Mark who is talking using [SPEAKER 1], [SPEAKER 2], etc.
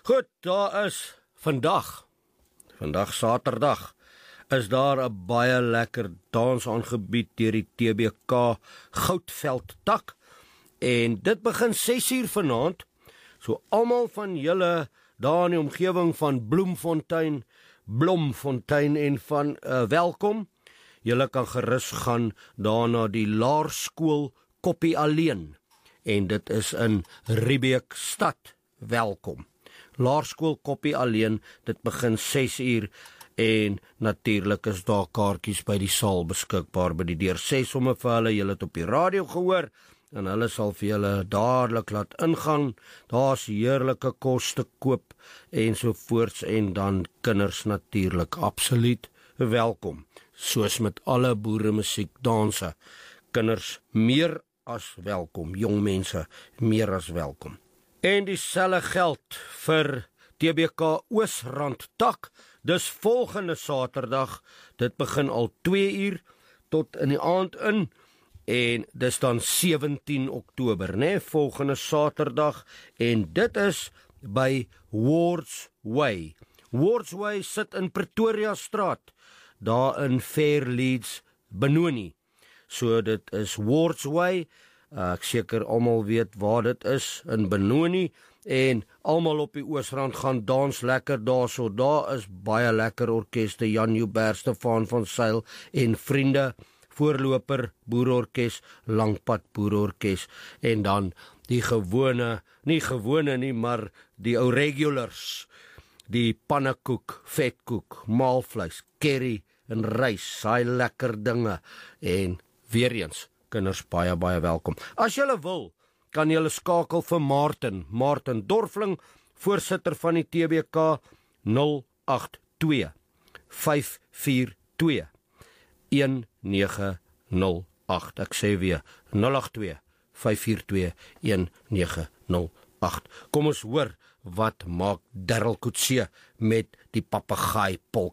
[SPEAKER 1] Goed, daar is vandag Saterdag, is daar 'n baie lekker dans aangebied deur die TBK Goudveld tak, en dit begin 6uur vanaand, so almal van julle daar in die omgewing van Bloemfontein en van Welkom, julle kan gerus gaan daar na die Laerskool Koppie Alleen, en dit is in Riebeek stad. Welkom. Laerskool Koppie Alleen, dit begin 6uur, en natuurlik is daar kaartjies by die saal beskikbaar by die deur. Sê sommer vir hulle, julle het op die radio gehoor, en hulle sal vir julle dadelik laat ingaan. Daar's heerlike kos te koop, en so voorts, en dan kinders natuurlik absoluut welkom. Soos met alle boeremusiek danse, kinders meer as welkom, jong mense meer as welkom. En dieselfde geld vir TBK Oosrand tak, dis volgende Saterdag, dit begin al 2uur tot in die aand in, en dis dan 17 Oktober, volgende Saterdag, en dit is by Wards Way. Wards Way sit in Pretoria straat, daar in Fairleeds, Benoni. So dit is Wards Way, ek seker almal weet waar dit is, in Benoni, en almal op die Oosrand gaan dans lekker daar, so daar is baie lekker orkeste, Jan Joubert, Stefan van Zyl en vriende, voorloper boerorkes, Langpad boerorkes, en dan die nie, maar die ou regulars, die pannekoek, vetkoek, maalvleis, curry en rys, saai lekker dinge, en weer eens, kinders baie welkom. As julle wil, kan julle skakel vir Martin Dorfling, voorsitter van die TBK, 082 542 1908. Ek sê weer, 082 542 1908. Kom ons hoor, wat maak Darryl Coetzee met die papegaai polka.